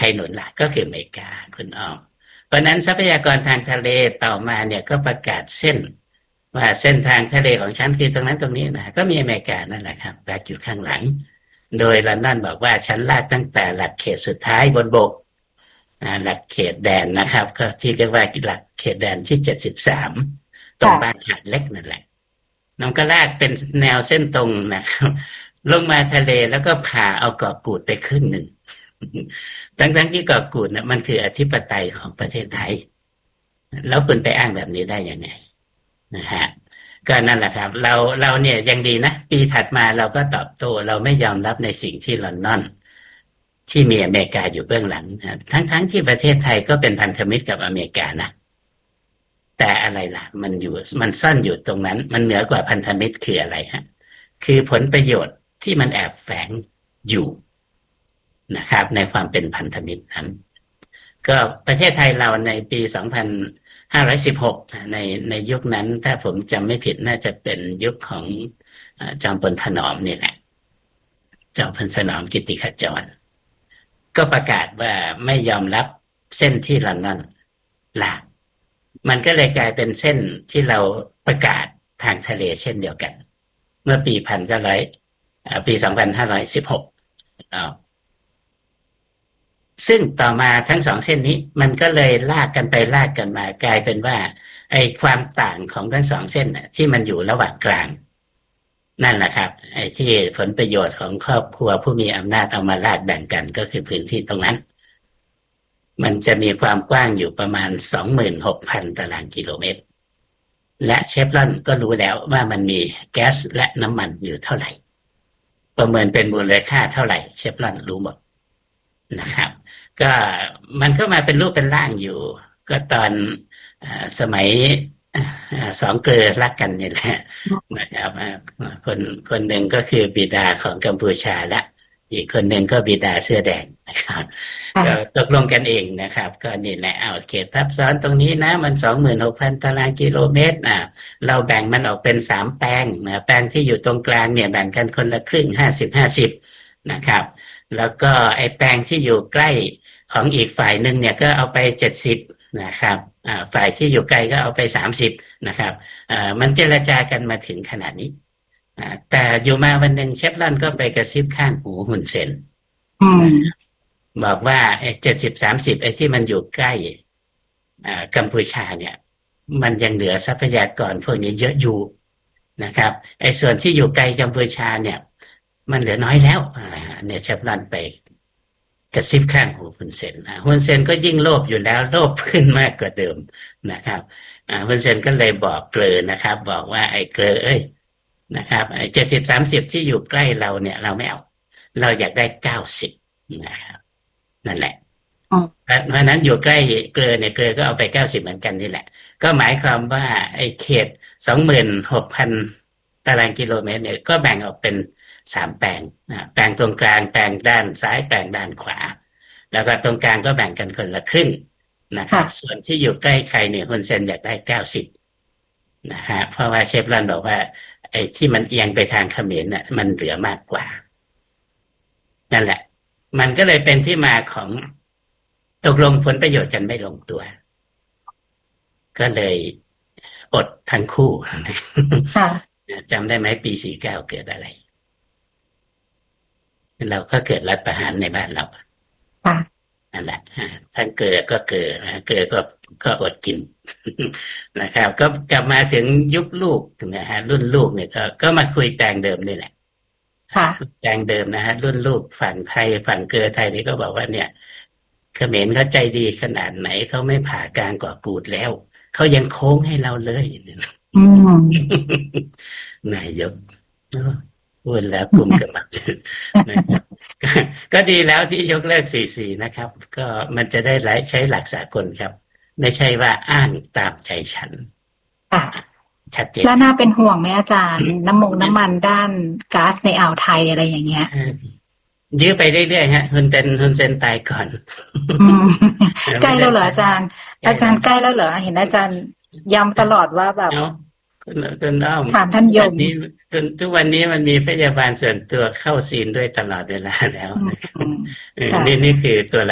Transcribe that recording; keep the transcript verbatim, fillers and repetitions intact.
รหนุนล่ะก็คืออเมริกาคุณอ้อมเพราะนั้นทรัพยากรทางทะเลต่อมาเนี่ยก็ประกาศเส้นว่าเส้นทางทะเลของฉันคือตรงนั้นตรงนี้นะก็มีอเมริกานั่นแหละครับแบกอยู่ข้างหลังโดยลอนดอนบอกว่าฉันลากตั้งแต่หลักเขตสุดท้ายบนบกหลักเขตแดนนะครับก็ที่เรียกว่าหลักเขตแดนที่เจ็ดสิบสามตรงบ้านหาดเล็กนั่นแหละน้องก็ลากเป็นแนวเส้นตรงนะครับลงมาทะเลแล้วก็ผ่าเอาเกาะกูดไปครึ่งหนึ่งทั้งๆที่เกาะกูดนะมันคืออธิปไตยของประเทศไทยแล้วคุณไปอ้างแบบนี้ได้ยังไงนะฮะก็นั่นแหละครับเราเราเนี่ยยังดีนะปีถัดมาเราก็ตอบโต้เราไม่ยอมรับในสิ่งที่ลอนดอนที่มีอเมริกาอยู่เบื้องหลังทั้งๆที่ประเทศไทยก็เป็นพันธมิตรกับอเมริกานะแต่อะไรล่ะมันอยู่มันซ่อนอยู่ตรงนั้นมันเหนือกว่าพันธมิตรคืออะไรฮะคือผลประโยชน์ที่มันแอบแฝงอยู่นะครับในความเป็นพันธมิตรนั้นก็ประเทศไทยเราในปีสองพันห้าร้อยสิบหกในในยุคนั้นถ้าผมจำไม่ผิดน่าจะเป็นยุคของจอมพลถนอมนี่แหละจอมพลถนอมกิตติขจรก็ประกาศว่าไม่ยอมรับเส้นที่ลอนดอนลากมันก็เลยกลายเป็นเส้นที่เราประกาศทางทะเลเช่นเดียวกันเมื่อปีพันเก้าร้อยปีสองพันห้าร้อยสิบหกซึ่งต่อมาทั้งสองเส้นนี้มันก็เลยลากกันไปลากกันมากลายเป็นว่าไอ้ความต่างของทั้งสองเส้นน่ะที่มันอยู่ระหว่างกลางนั่นแหละครับไอ้ที่ผลประโยชน์ของครอบครัวผู้มีอำนาจเอามาลากแบ่งกันก็คือพื้นที่ตรงนั้นมันจะมีความกว้างอยู่ประมาณ สองหมื่นหกพัน ตารางกิโลเมตรและเชฟรอนก็รู้แล้วว่ามันมีแก๊สและน้ำมันอยู่เท่าไหร่ประเมินเป็นมูลค่าเท่าไหร่เชฟรอนรู้หมดนะครับก็มันก็มาเป็นรูปเป็นร่างอยู่ก็ตอนสมัยสองเกลือรักกันนี่แหละนะครับคนคนหนึ่งก็คือบิดาของกัมพูชาและอีกคนหนึ่งก็บิดาเสื้อแดงนะครับก็ตกลงกันเองนะครับก็นี่แหละเอาเขตทับซ้อนตรงนี้นะมัน สองหมื่นหกพัน ตารางกิโลเมตรอ่ะเราแบ่งมันออกเป็นสามแปลงนะแปลงที่อยู่ตรงกลางเนี่ยแบ่งกันคนละครึ่ง ห้าสิบ ห้าสิบ นะครับแล้วก็ไอ้แปลงที่อยู่ใกล้ของอีกฝ่ายนึงเนี่ยก็เอาไปเจ็ดสิบนะครับอ่าฝ่ายที่อยู่ไกลก็เอาไปสามสิบนะครับอ่ามันเจรจากันมาถึงขนาดนี้อ่าแต่อยู่มาวันหนึ่งเชฟรอนก็ไปกระซิบข้างหูฮุนเซนบอกว่าไอ้เจ็ดสิบ สามสิบไอ้ที่มันอยู่ใกล้อ่ากัมพูชาเนี่ยมันยังเหลือทรัพยากรพวกนี้เยอะอยู่นะครับไอ้ส่วนที่อยู่ไกลกัมพูชาเนี่ยมันเหลือน้อยแล้วอ่าเนี่ยเชฟรอนไปกระซิบข้างหูฮุนเซนฮุนเซนก็ยิ่งโลภอยู่แล้วโลภขึ้นมากกว่าเดิมนะครับอ่าฮุนเซนก็เลยบอกเกลอนะครับบอกว่าไอ้เกลอเอ้ยนะครับไอ้เจ็ดสิบ สามสิบที่อยู่ใกล้เราเนี่ยเราไม่เอาเราอยากได้เก้าสิบนะครับนั่นแหละเพราะนั้นอยู่ใกล้เกลอเนี่ยเกลอก็เอาไปเก้าสิบเหมือนกันนี่แหละก็หมายความว่าไอ้เขต สองหมื่นหกพัน ตารางกิโลเมตรเนี่ยก็แบ่งออกเป็นสามแปลงนะแปลงตรงกลางแปลงด้านซ้ายแปลงด้านขวาแล้วก็ตรงกลางก็แบ่งกันคนละครึ่งนะครับส่วนที่อยู่ใกล้ใครเนี่ยฮุนเซนอยากได้เก้าสิบนะฮะเพราะว่าเชฟรอนบอกว่าไอ้ที่มันเอียงไปทางเขมรน่ะมันเหลือมากกว่านั่นแหละมันก็เลยเป็นที่มาของตกลงผลประโยชน์กันไม่ลงตัวก็เลยอดทั้งคู่จำได้ไหมปีสี่สิบเก้าเกิดอะไรเราก็เกิดรัฐประหารในบ้านเรานั่นแหละทั้งเกลือก็เกลือนะเกลือก็ก็อดกินนะครับก็กลับมาถึงยุคลูกนะฮะรุ่นลูกเนี่ยก็ก็มาคุยแปลงเดิมนี่แหละแปลงเดิมนะฮะรุ่นลูกฝั่งไทยฝั่งเกลือไทยนี่ก็บอกว่าเนี่ยเขมรเขาใจดีขนาดไหนเขาไม่ผ่ากลางเกาะกูดแล้วเขายังโค้งให้เราเลยนายกพูดแล้วกลุ่มกันมานะครับก็ดีแล้วที่ยกเลิกสี่สิบสี่นะครับก็มันจะได้ใช้หลักสากลครับไม่ใช่ว่าอ้างตามใจฉันชัดเจนแล้วน่าเป็นห่วงไหมอาจารย์น้ำมงน้ำมันด้านก๊าซในอ่าวไทยอะไรอย่างเงี้ยยื้อไปเรื่อยๆฮะฮุนเซนฮุนเซนตายก่อนใกล้แล้วเหรออาจารย์อาจารย์ใกล้แล้วเหรอเห็นอาจารย์ย้ำตลอดว่าแบบคุณอ้อมถามท่านยมนี้ทุกวันนี้มันมีพยาบาลส่วนตัวเข้าซีนด้วยตลอดเวลาแล้วนี่นี่คือตัว